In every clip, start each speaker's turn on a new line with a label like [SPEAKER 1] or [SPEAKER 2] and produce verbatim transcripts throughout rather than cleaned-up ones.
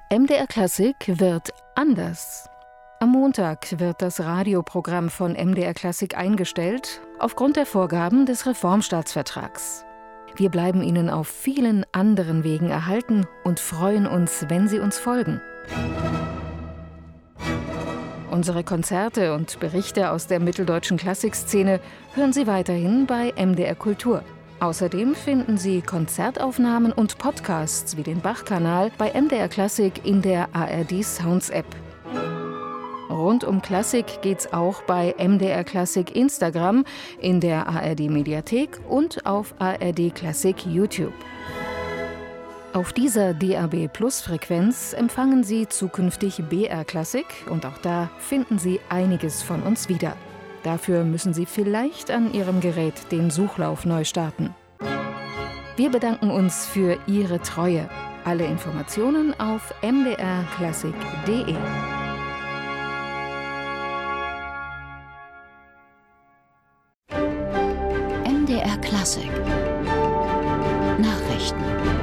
[SPEAKER 1] M D R Klassik wird anders. Am Montag wird das Radioprogramm von M D R Klassik eingestellt, aufgrund der Vorgaben des Reformstaatsvertrags. Wir bleiben Ihnen auf vielen anderen Wegen erhalten und freuen uns, wenn Sie uns folgen. Unsere Konzerte und Berichte aus der mitteldeutschen Klassikszene hören Sie weiterhin bei M D R Kultur. Außerdem finden Sie Konzertaufnahmen und Podcasts wie den Bach-Kanal bei M D R Klassik in der A R D Sounds App. Rund um Klassik geht's auch bei M D R Klassik Instagram, in der A R D Mediathek und auf A R D Klassik YouTube. Auf dieser D A B Plus Frequenz empfangen Sie zukünftig B R Klassik und auch da finden Sie einiges von uns wieder. Dafür müssen Sie vielleicht an Ihrem Gerät den Suchlauf neu starten. Wir bedanken uns für Ihre Treue. Alle Informationen auf m d r klassik punkt d e.
[SPEAKER 2] M D R Klassik Nachrichten.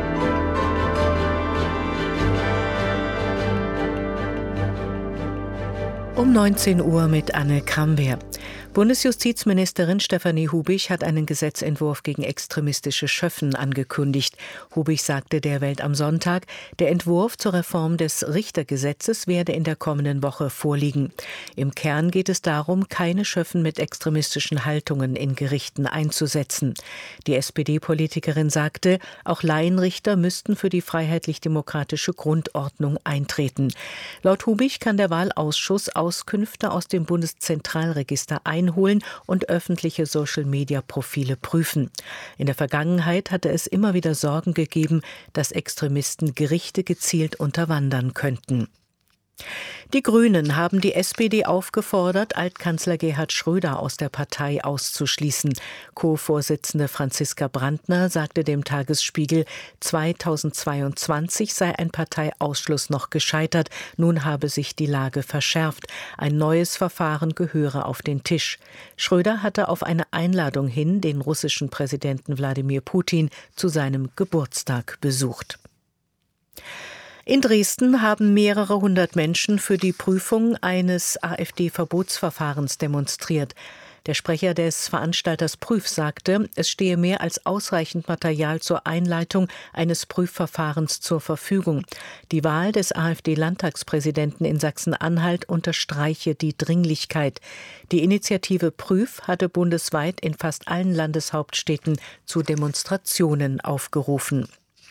[SPEAKER 3] Um neunzehn Uhr mit Anne Kramwehr. Bundesjustizministerin Stefanie Hubich hat einen Gesetzentwurf gegen extremistische Schöffen angekündigt. Hubich sagte der Welt am Sonntag, der Entwurf zur Reform des Richtergesetzes werde in der kommenden Woche vorliegen. Im Kern geht es darum, keine Schöffen mit extremistischen Haltungen in Gerichten einzusetzen. Die S P D-Politikerin sagte, auch Laienrichter müssten für die freiheitlich-demokratische Grundordnung eintreten. Laut Hubich kann der Wahlausschuss Auskünfte aus dem Bundeszentralregister einholen und öffentliche Social-Media-Profile prüfen. In der Vergangenheit hatte es immer wieder Sorgen gegeben, dass Extremisten Gerichte gezielt unterwandern könnten. Die Grünen haben die S P D aufgefordert, Altkanzler Gerhard Schröder aus der Partei auszuschließen. Co-Vorsitzende Franziska Brandner sagte dem Tagesspiegel, zweitausendzweiundzwanzig sei ein Parteiausschluss noch gescheitert, nun habe sich die Lage verschärft. Ein neues Verfahren gehöre auf den Tisch. Schröder hatte auf eine Einladung hin den russischen Präsidenten Wladimir Putin zu seinem Geburtstag besucht. In Dresden haben mehrere hundert Menschen für die Prüfung eines AfD-Verbotsverfahrens demonstriert. Der Sprecher des Veranstalters Prüf sagte, es stehe mehr als ausreichend Material zur Einleitung eines Prüfverfahrens zur Verfügung. Die Wahl des AfD-Landtagspräsidenten in Sachsen-Anhalt unterstreiche die Dringlichkeit. Die Initiative Prüf hatte bundesweit in fast allen Landeshauptstädten zu Demonstrationen aufgerufen.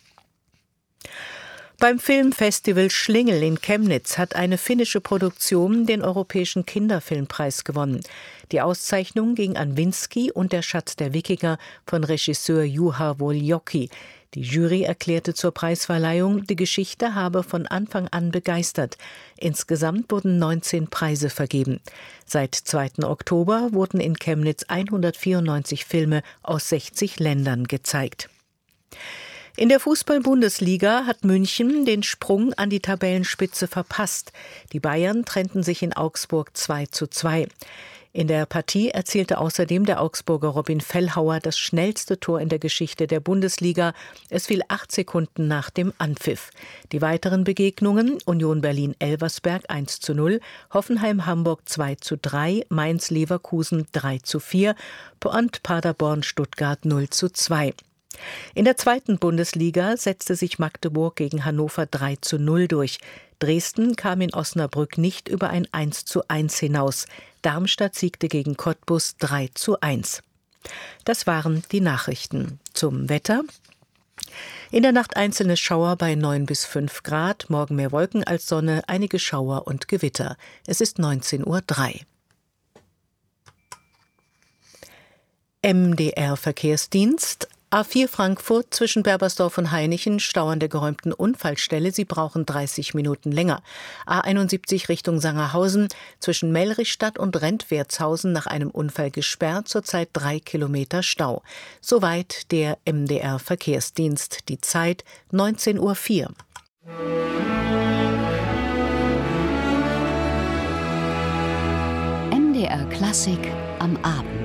[SPEAKER 3] Beim Filmfestival Schlingel in Chemnitz hat eine finnische Produktion den Europäischen Kinderfilmpreis gewonnen. Die Auszeichnung ging an Winski und der Schatz der Wikinger von Regisseur Juha Vuolijoki. Die Jury erklärte zur Preisverleihung, die Geschichte habe von Anfang an begeistert. Insgesamt wurden neunzehn Preise vergeben. Seit zweiten Oktober wurden in Chemnitz hundertvierundneunzig Filme aus sechzig Ländern gezeigt. In der Fußball-Bundesliga hat München den Sprung an die Tabellenspitze verpasst. Die Bayern trennten sich in Augsburg zwei zu zwei. In der Partie erzielte außerdem der Augsburger Robin Fellhauer das schnellste Tor in der Geschichte der Bundesliga. Es fiel acht Sekunden nach dem Anpfiff. Die weiteren Begegnungen: Union Berlin-Elversberg eins zu null, Hoffenheim-Hamburg zwei zu drei, Mainz-Leverkusen drei zu vier und Paderborn-Stuttgart null zu zwei. In der zweiten Bundesliga setzte sich Magdeburg gegen Hannover drei zu null durch. Dresden kam in Osnabrück nicht über ein eins zu eins hinaus. Darmstadt siegte gegen Cottbus drei zu eins. Das waren die Nachrichten. Zum Wetter. In der Nacht einzelne Schauer bei neun bis fünf Grad, morgen mehr Wolken als Sonne, einige Schauer und Gewitter. Es ist neunzehn Uhr drei. M D R Verkehrsdienst. A vier Frankfurt zwischen Berbersdorf und Hainichen, Stau an der geräumten Unfallstelle. Sie brauchen dreißig Minuten länger. A einundsiebzig Richtung Sangerhausen zwischen Mellrichstadt und Rentwertshausen nach einem Unfall gesperrt, zurzeit drei Kilometer Stau. Soweit der M D R Verkehrsdienst. Die Zeit neunzehn Uhr vier.
[SPEAKER 2] M D R Klassik am Abend.